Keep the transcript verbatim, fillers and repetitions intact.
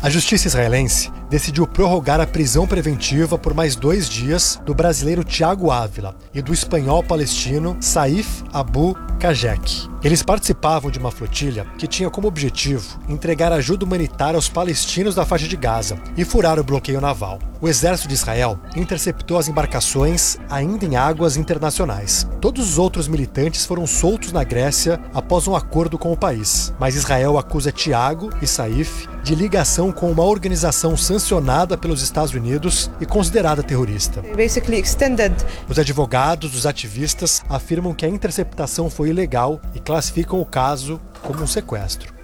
A justiça israelense decidiu prorrogar a prisão preventiva por mais dois dias do brasileiro Thiago Ávila e do espanhol palestino Saif Abu Kajek. Eles participavam de uma flotilha que tinha como objetivo entregar ajuda humanitária aos palestinos da faixa de Gaza e furar o bloqueio naval. O exército de Israel interceptou as embarcações ainda em águas internacionais. Todos os outros militantes foram soltos na Grécia após um acordo com o país, mas Israel acusa Thiago e Saif de ligação com uma organização sancionada pelos Estados Unidos e considerada terrorista. Os advogados dos ativistas afirmam que a interceptação foi ilegal e classificam o caso como um sequestro.